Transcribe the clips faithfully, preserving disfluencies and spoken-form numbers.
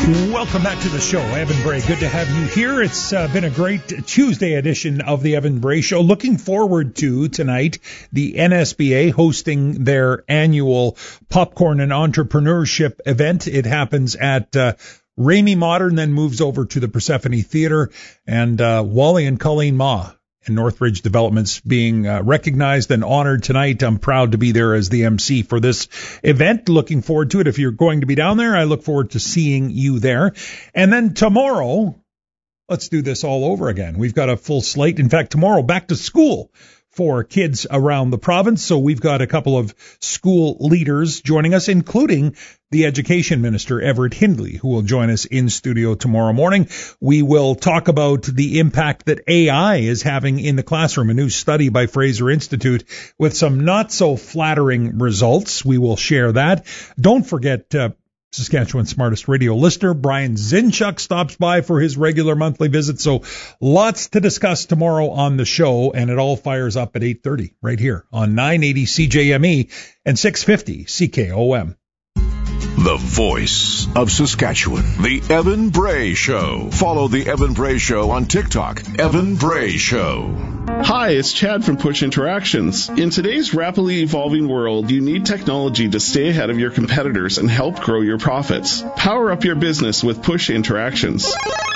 Welcome back to the show. Evan Bray, good to have you here. It's uh, been a great Tuesday edition of the Evan Bray Show. Looking forward to tonight, the N S B A hosting their annual Popcorn and Entrepreneurship event. It happens at uh, Ramey Modern, then moves over to the Persephone Theater, and uh, Wally and Colleen Ma and Northridge Developments being uh, recognized and honored tonight. I'm proud to be there as the M C for this event. Looking forward to it. If you're going to be down there, I look forward to seeing you there. And then tomorrow, let's do this all over again. We've got a full slate. In fact, tomorrow, back to school for kids around the province. So we've got a couple of school leaders joining us, including the Education Minister, Everett Hindley, who will join us in studio tomorrow morning. We will talk about the impact that A I is having in the classroom, a new study by Fraser Institute with some not so flattering results. We will share that. Don't forget, uh, Saskatchewan's smartest radio listener, Brian Zinchuk, stops by for his regular monthly visit. So lots to discuss tomorrow on the show, and it all fires up at eight thirty right here on nine eighty C J M E and six fifty C K O M. The voice of Saskatchewan, the Evan Bray Show. Follow the Evan Bray Show on TikTok, Evan Bray Show. Hi, it's Chad from Push Interactions. In today's rapidly evolving world, you need technology to stay ahead of your competitors and help grow your profits. Power up your business with Push Interactions.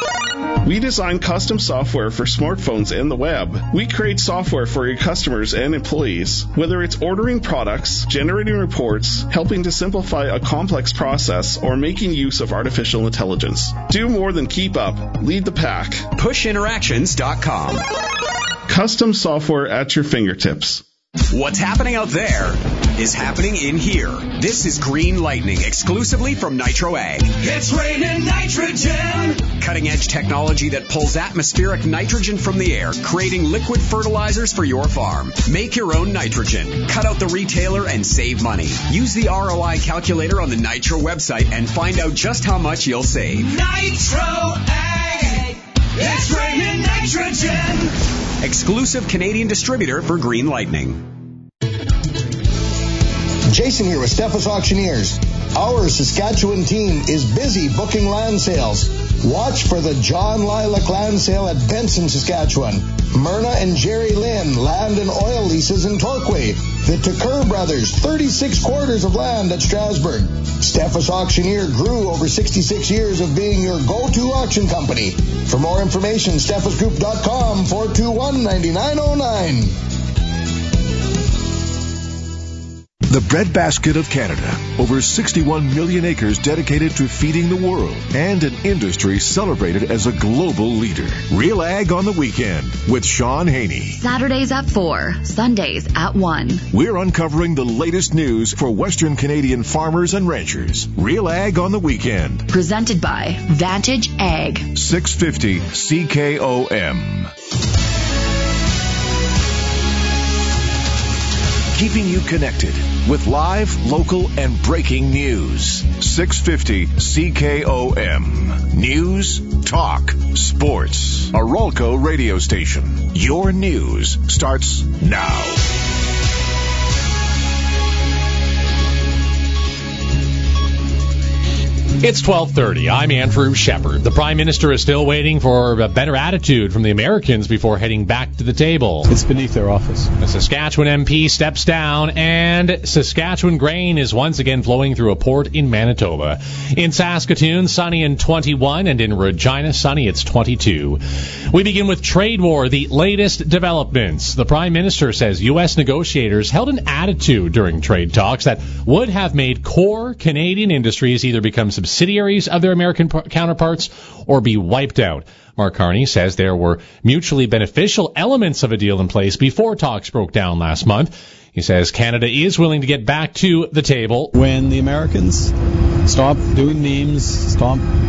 We design custom software for smartphones and the web. We create software for your customers and employees. Whether it's ordering products, generating reports, helping to simplify a complex process, or making use of artificial intelligence. Do more than keep up. Lead the pack. push interactions dot com. Custom software at your fingertips. What's happening out there is happening in here. This is Green Lightning, exclusively from Nitro Ag. It's raining nitrogen! Cutting-edge technology that pulls atmospheric nitrogen from the air, creating liquid fertilizers for your farm. Make your own nitrogen. Cut out the retailer and save money. Use the R O I calculator on the Nitro website and find out just how much you'll save. Nitro Ag! It's raining nitrogen! Exclusive Canadian distributor for Green Lightning. Jason here with Steffes Auctioneers. Our Saskatchewan team is busy booking land sales. Watch for the John Lilac Land Sale at Benson, Saskatchewan. Myrna and Jerry Lynn Land and Oil Leases in Torquay. The Tucker Brothers, thirty-six quarters of land at Strasbourg. Steffes Auctioneer grew over sixty-six years of being your go-to auction company. For more information, steffes group dot com, four two one, nine nine zero nine. The breadbasket of Canada. Over sixty-one million acres dedicated to feeding the world, and an industry celebrated as a global leader. Real Ag on the Weekend with Sean Haney. Saturdays at four, Sundays at one. We're uncovering the latest news for Western Canadian farmers and ranchers. Real Ag on the Weekend. Presented by Vantage Ag. six fifty C K O M. Keeping you connected with live, local, and breaking news. six fifty C K O M. News, talk, sports. Arolco radio station. Your news starts now. It's twelve thirty. I'm Andrew Shepard. The Prime Minister is still waiting for a better attitude from the Americans before heading back to the table. It's beneath their office. The Saskatchewan M P steps down, and Saskatchewan grain is once again flowing through a port in Manitoba. In Saskatoon, sunny and twenty-one, and in Regina, sunny, it's twenty-two. We begin with trade war, the latest developments. The Prime Minister says U S negotiators held an attitude during trade talks that would have made core Canadian industries either become subsidiaries of their American counterparts or be wiped out. Mark Carney says there were mutually beneficial elements of a deal in place before talks broke down last month. He says Canada is willing to get back to the table when the Americans stop doing memes, stop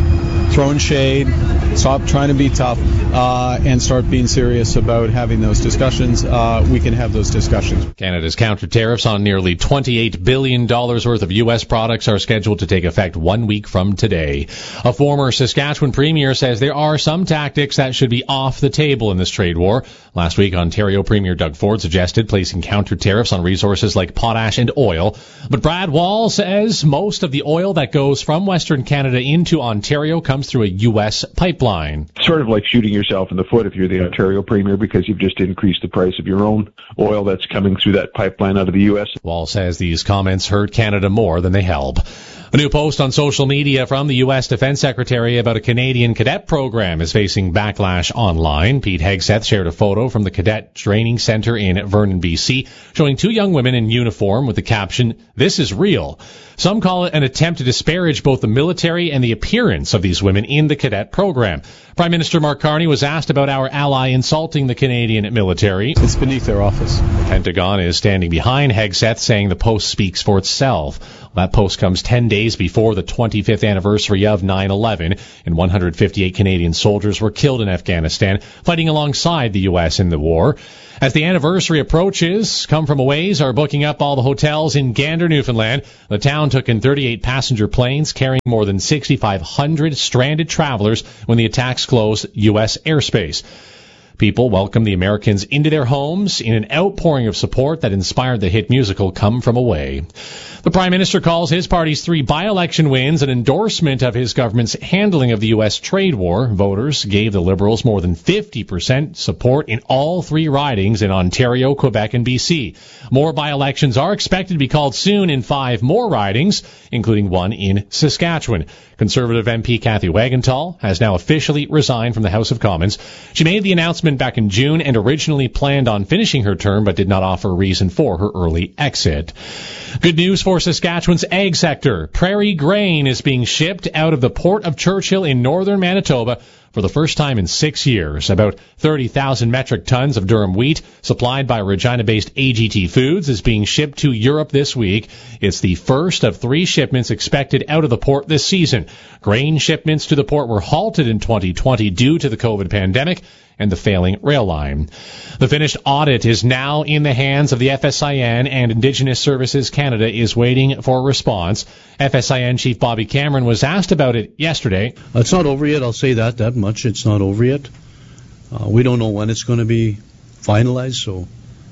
throwing shade, stop trying to be tough, uh, and start being serious about having those discussions, uh, we can have those discussions. Canada's counter tariffs on nearly twenty-eight billion dollars worth of U S products are scheduled to take effect one week from today. A former Saskatchewan premier says there are some tactics that should be off the table in this trade war. Last week, Ontario Premier Doug Ford suggested placing counter tariffs on resources like potash and oil. But Brad Wall says most of the oil that goes from Western Canada into Ontario comes through a U S pipeline. Sort of like shooting yourself in the foot if you're the Ontario Premier, because you've just increased the price of your own oil that's coming through that pipeline out of the U S. Wall says these comments hurt Canada more than they help. A new post on social media from the U S Defense Secretary about a Canadian cadet program is facing backlash online. Pete Hegseth shared a photo from the Cadet Training Center in Vernon, B C, showing two young women in uniform with the caption, "This is real." Some call it an attempt to disparage both the military and the appearance of these women in the cadet program. Prime Minister Mark Carney was asked about our ally insulting the Canadian military. It's beneath their office. The Pentagon is standing behind Hegseth, saying the post speaks for itself. That post comes ten days before the twenty-fifth anniversary of nine eleven, and one hundred fifty-eight Canadian soldiers were killed in Afghanistan, fighting alongside the U S in the war. As the anniversary approaches, Come From a Ways are booking up all the hotels in Gander, Newfoundland. The town took in thirty-eight passenger planes carrying more than sixty-five hundred stranded travelers when the attacks closed U S airspace. People welcomed the Americans into their homes in an outpouring of support that inspired the hit musical Come From Away. The Prime Minister calls his party's three by-election wins an endorsement of his government's handling of the U S trade war. Voters gave the Liberals more than fifty percent support in all three ridings in Ontario, Quebec, and B C. More by-elections are expected to be called soon in five more ridings, including one in Saskatchewan. Conservative M P Kathy Wagenthal has now officially resigned from the House of Commons. She made the announcement back in June and originally planned on finishing her term, but did not offer a reason for her early exit. Good news for Saskatchewan's ag sector. Prairie grain is being shipped out of the Port of Churchill in northern Manitoba for the first time in six years. About thirty thousand metric tons of durum wheat supplied by Regina-based A G T Foods is being shipped to Europe this week. It's the first of three shipments expected out of the port this season. Grain shipments to the port were halted in twenty twenty due to the COVID pandemic and the failing rail line. The finished audit is now in the hands of the F S I N, and Indigenous Services Canada is waiting for a response. F S I N Chief Bobby Cameron was asked about it yesterday. It's not over yet, I'll say that, that much. It's not over yet. Uh, we don't know when it's going to be finalized, so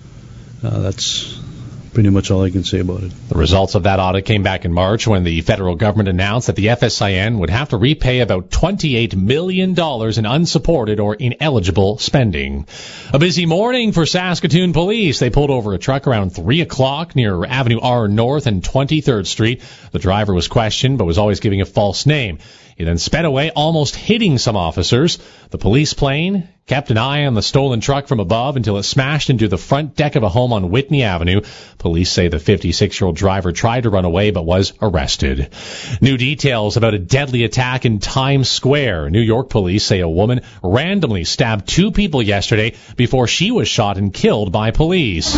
uh, that's pretty much all I can say about it. The results of that audit came back in March when the federal government announced that the F S I N would have to repay about twenty-eight million dollars in unsupported or ineligible spending. A busy morning for Saskatoon police. They pulled over a truck around three o'clock near Avenue R North and twenty-third Street. The driver was questioned but was always giving a false name. He then sped away, almost hitting some officers. The police plane kept an eye on the stolen truck from above until it smashed into the front deck of a home on Whitney Avenue. Police say the fifty-six-year-old driver tried to run away but was arrested. New details about a deadly attack in Times Square. New York police say a woman randomly stabbed two people yesterday before she was shot and killed by police.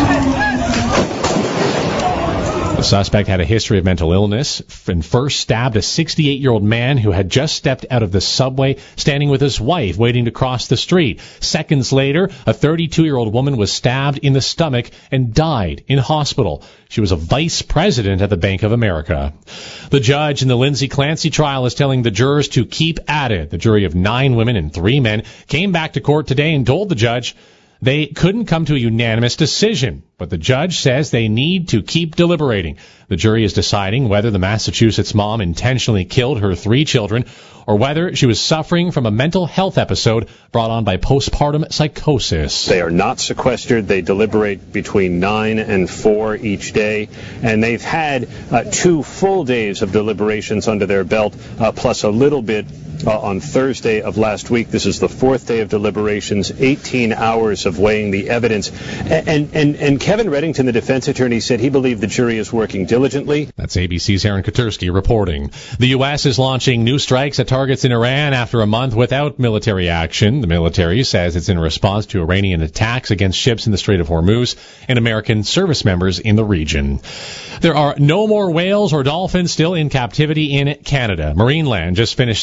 The suspect had a history of mental illness and first stabbed a sixty-eight-year-old man who had just stepped out of the subway standing with his wife waiting to cross the street. Seconds later, a thirty-two-year-old woman was stabbed in the stomach and died in hospital. She was a vice president at the Bank of America. The judge in the Lindsay Clancy trial is telling the jurors to keep at it. The jury of nine women and three men came back to court today and told the judge they couldn't come to a unanimous decision, but the judge says they need to keep deliberating. The jury is deciding whether the Massachusetts mom intentionally killed her three children or whether she was suffering from a mental health episode brought on by postpartum psychosis. They are not sequestered. They deliberate between nine and four each day, and they've had uh, two full days of deliberations under their belt, uh, plus a little bit Uh, on Thursday of last week. This is the fourth day of deliberations, eighteen hours of weighing the evidence. And, and, and Kevin Reddington, the defense attorney, said he believed the jury is working diligently. That's A B C's Aaron Katersky reporting. The U S is launching new strikes at targets in Iran after a month without military action. The military says it's in response to Iranian attacks against ships in the Strait of Hormuz and American service members in the region. There are no more whales or dolphins still in captivity in Canada. Marineland just finished sending thirty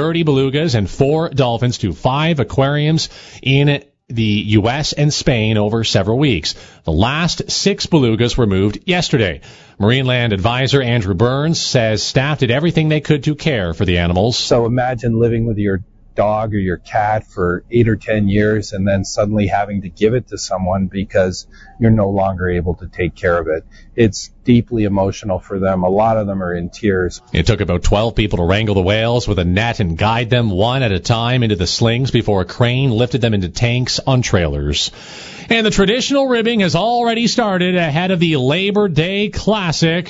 thirty belugas and four dolphins to five aquariums in the U S and Spain over several weeks. The last six belugas were moved yesterday. Marineland advisor Andrew Burns says staff did everything they could to care for the animals. So imagine living with your dog or your cat for eight or ten years and then suddenly having to give it to someone because you're no longer able to take care of it. It's deeply emotional for them. A lot of them are in tears. It took about twelve people to wrangle the whales with a net and guide them one at a time into the slings before a crane lifted them into tanks on trailers. And the traditional ribbing has already started ahead of the Labor Day Classic.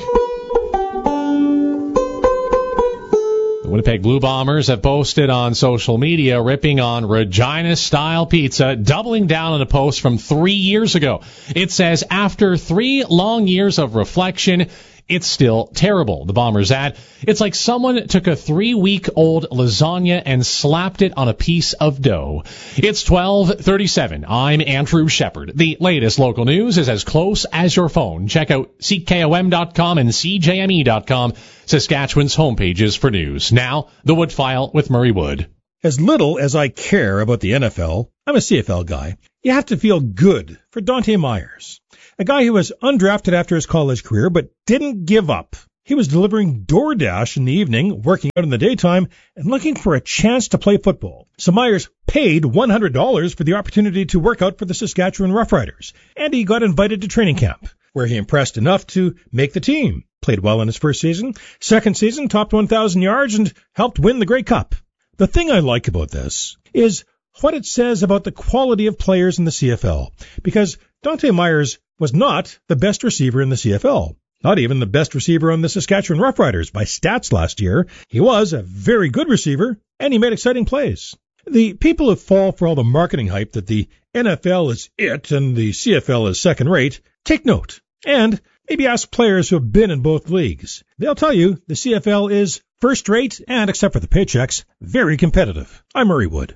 Winnipeg Blue Bombers have posted on social media ripping on Regina-style pizza, doubling down on a post from three years ago. It says, after three long years of reflection, it's still terrible. The Bombers add, it's like someone took a three-week-old lasagna and slapped it on a piece of dough. It's twelve thirty-seven. I'm Andrew Shepard. The latest local news is as close as your phone. Check out C K O M dot com and C J M E dot com, Saskatchewan's homepages for news. Now, the Wood File with Murray Wood. As little as I care about the N F L, I'm a C F L guy. You have to feel good for Dante Myers, a guy who was undrafted after his college career but didn't give up. He was delivering DoorDash in the evening, working out in the daytime, and looking for a chance to play football. So Myers paid one hundred dollars for the opportunity to work out for the Saskatchewan Roughriders, and he got invited to training camp, where he impressed enough to make the team. Played well in his first season, second season topped one thousand yards, and helped win the Grey Cup. The thing I like about this is what it says about the quality of players in the C F L, because Dante Myers was not the best receiver in the C F L, not even the best receiver on the Saskatchewan Roughriders by stats last year. He was a very good receiver, and he made exciting plays. The people who fall for all the marketing hype that the N F L is it and the C F L is second rate, take note, and maybe ask players who have been in both leagues. They'll tell you the C F L is first rate and, except for the paychecks, very competitive. I'm Murray Wood.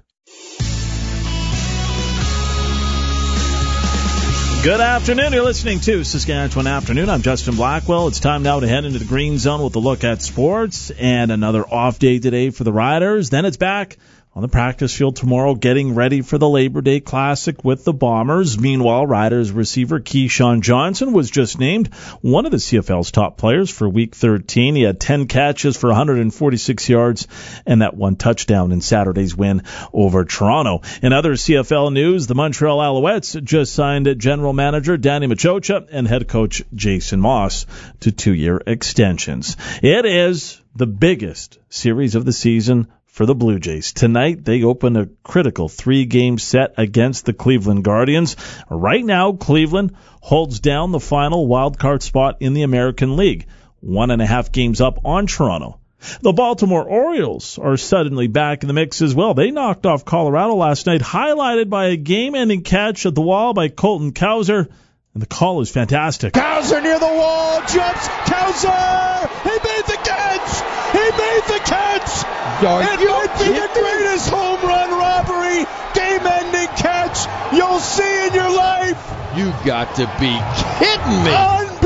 Good afternoon. You're listening to Saskatchewan Afternoon. I'm Justin Blackwell. It's time now to head into the Green Zone with a look at sports and another off day today for the Riders. Then it's back on the practice field tomorrow, getting ready for the Labor Day Classic with the Bombers. Meanwhile, Riders receiver Keyshawn Johnson was just named one of the C F L's top players for Week thirteen. He had ten catches for one hundred forty-six yards and that one touchdown in Saturday's win over Toronto. In other C F L news, the Montreal Alouettes just signed general manager Danny Machocha and head coach Jason Moss to two-year extensions. It is the biggest series of the season for the Blue Jays. Tonight, they open a critical three-game set against the Cleveland Guardians. Right now, Cleveland holds down the final wild-card spot in the American League, one and a half games up on Toronto. The Baltimore Orioles are suddenly back in the mix as well. They knocked off Colorado last night, highlighted by a game-ending catch at the wall by Colton Cowser. And the call is fantastic. Cowser near the wall, jumps, Cowser! He made the catch! He made the catch! Are it you might be the greatest home run robbery, game-ending catch you'll see in your life! You got to be kidding me!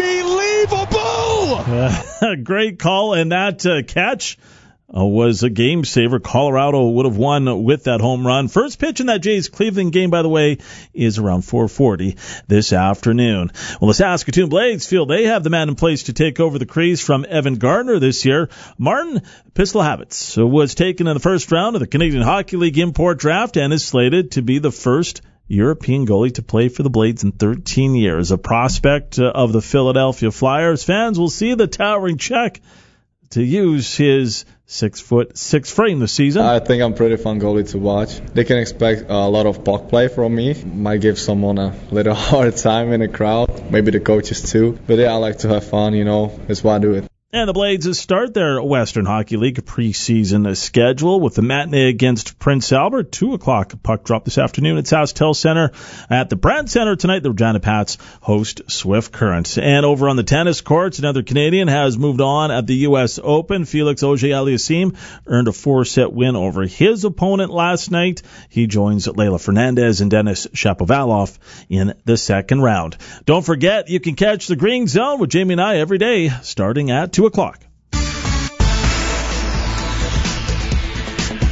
Unbelievable! Uh, great call, and that uh, catch Uh, was a game saver. Colorado would have won with that home run. First pitch in that Jays Cleveland game, by the way, is around four forty this afternoon. Well, the Saskatoon Blades feel they have the man in place to take over the crease from Evan Gardner this year. Martin Pislahavitz was taken in the first round of the Canadian Hockey League import draft and is slated to be the first European goalie to play for the Blades in thirteen years. A prospect uh, of the Philadelphia Flyers. Fans will see the towering Czech to use his six foot six frame this season. I think I'm pretty fun goalie to watch. They can expect a lot of puck play from me. Might give someone a little hard time in the crowd, maybe the coaches too. But yeah, I like to have fun, you know. That's why I do it. And the Blades start their Western Hockey League preseason schedule with the matinee against Prince Albert. two o'clock puck drop this afternoon at SaskTel Center. At the Brandt Center tonight, the Regina Pats host Swift Current. And over on the tennis courts, another Canadian has moved on at the U S Open. Felix Auger-Aliassime earned a four-set win over his opponent last night. He joins Leylah Fernandez and Denis Shapovalov in the second round. Don't forget, you can catch the Green Zone with Jamie and I every day starting at two o'clock.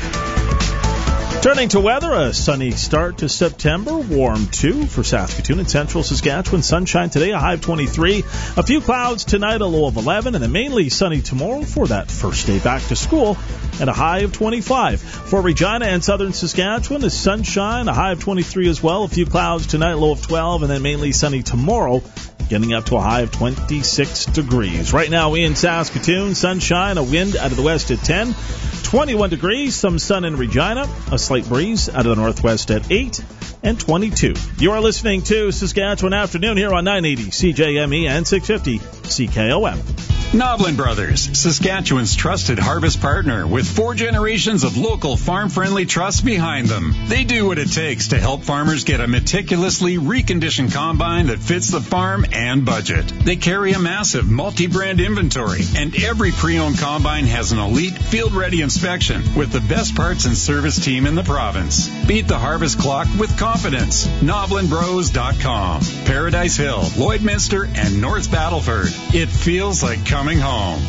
Turning to weather, a sunny start to September, warm too for Saskatoon and central Saskatchewan. Sunshine today, a high of twenty-three. A few clouds tonight, a low of eleven, and then mainly sunny tomorrow for that first day back to school, and a high of twenty-five. For Regina and southern Saskatchewan, the sunshine, a high of twenty-three as well. A few clouds tonight, low of twelve, and then mainly sunny tomorrow, getting up to a high of twenty-six degrees. Right now in Saskatoon, sunshine, a wind out of the west at ten. twenty-one degrees, some sun in Regina, a slight breeze out of the northwest at eight, and twenty-two. You are listening to Saskatchewan Afternoon here on nine eighty C J M E and six fifty C K O M. Noblin Brothers, Saskatchewan's trusted harvest partner with four generations of local farm-friendly trusts behind them. They do what it takes to help farmers get a meticulously reconditioned combine that fits the farm and budget. They carry a massive multi-brand inventory, and every pre-owned combine has an elite field-ready inspection with the best parts and service team in the province. Beat the harvest clock with confidence. Noblin Bros dot com. Paradise Hill, Lloydminster, and North Battleford. It feels like coming home.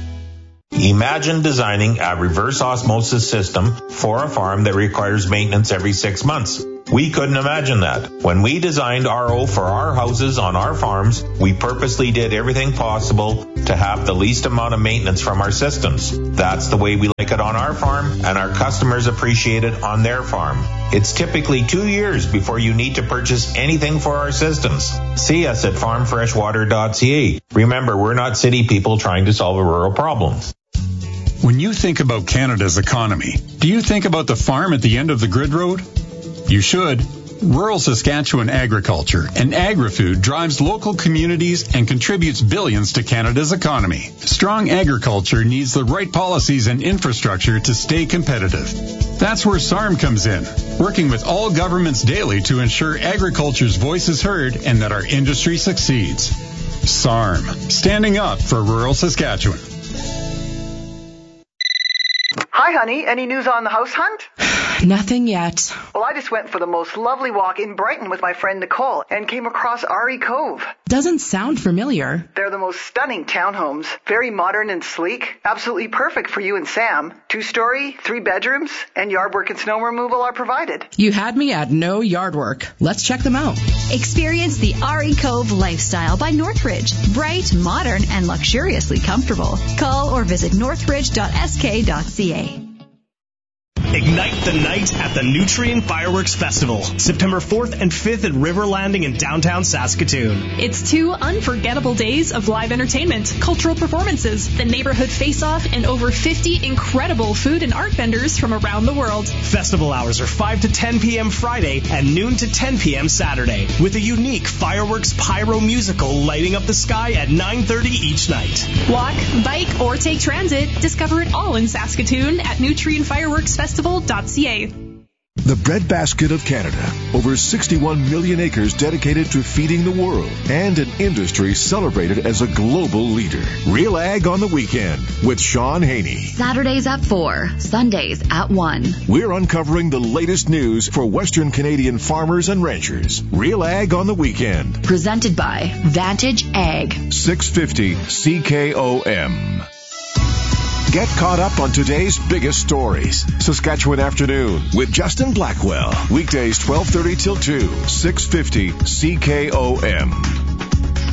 Imagine designing a reverse osmosis system for a farm that requires maintenance every six months. We couldn't imagine that. When we designed R O for our houses on our farms, we purposely did everything possible to have the least amount of maintenance from our systems. That's the way we like it on our farm, and our customers appreciate it on their farm. It's typically two years before you need to purchase anything for our systems. See us at farm fresh water dot c a. Remember, we're not city people trying to solve a rural problem. When you think about Canada's economy, do you think about the farm at the end of the grid road? You should. Rural Saskatchewan agriculture and agri-food drives local communities and contributes billions to Canada's economy. Strong agriculture needs the right policies and infrastructure to stay competitive. That's where S A R M comes in, working with all governments daily to ensure agriculture's voice is heard and that our industry succeeds. S A R M, standing up for rural Saskatchewan. Hi, honey. Any news on the house hunt? Nothing yet. Well, I just went for the most lovely walk in Brighton with my friend Nicole and came across Ari Cove. Doesn't sound familiar. They're the most stunning townhomes. Very modern and sleek. Absolutely perfect for you and Sam. Two-story, three bedrooms, and yard work and snow removal are provided. You had me at no yard work. Let's check them out. Experience the Ari Cove lifestyle by Northridge. Bright, modern, and luxuriously comfortable. Call or visit northridge dot s k dot c a. Ignite the night at the Nutrien Fireworks Festival, September fourth and fifth at River Landing in downtown Saskatoon. It's two unforgettable days of live entertainment, cultural performances, the neighborhood face-off, and over fifty incredible food and art vendors from around the world. Festival hours are five to ten p.m. Friday and noon to ten p.m. Saturday, with a unique fireworks pyro musical lighting up the sky at nine thirty each night. Walk, bike, or take transit. Discover it all in Saskatoon at Nutrien Fireworks Festival. The breadbasket of Canada. Over sixty-one million acres dedicated to feeding the world, and an industry celebrated as a global leader. Real Ag on the Weekend with Sean Haney. Saturdays at four, Sundays at one. We're uncovering the latest news for Western Canadian farmers and ranchers. Real Ag on the Weekend. Presented by Vantage Ag. six fifty C K O M. Get caught up on today's biggest stories. Saskatchewan Afternoon with Justin Blackwell. Weekdays twelve thirty till two, six fifty C K O M.